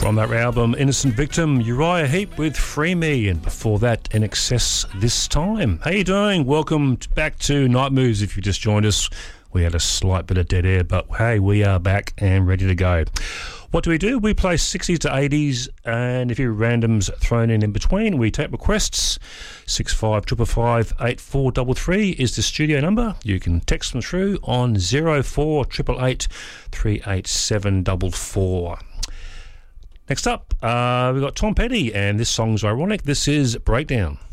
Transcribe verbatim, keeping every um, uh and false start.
From that album, Innocent Victim, Uriah Heep with Free Me, and before that, In Excess This Time. How you doing? Welcome back to Night Moves. If you just joined us, we had a slight bit of dead air, but hey, we are back and ready to go. What do we do? We play sixties to eighties, and if you randoms thrown in in between, we take requests. six five five five five eight four three three is the studio number. You can text them through on zero four eight eight eight three eight seven four four. Next up, uh, we've got Tom Petty, and this song's ironic. This is Breakdown.